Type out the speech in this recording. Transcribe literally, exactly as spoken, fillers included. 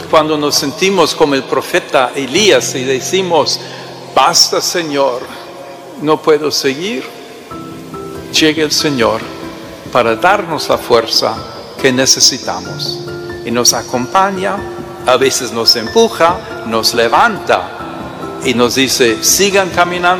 cuando nos sentimos como el profeta Elías y decimos, basta Señor, no puedo seguir, llega el Señor para darnos la fuerza que necesitamos. Y nos acompaña, a veces nos empuja, nos levanta y nos dice, sigan caminando.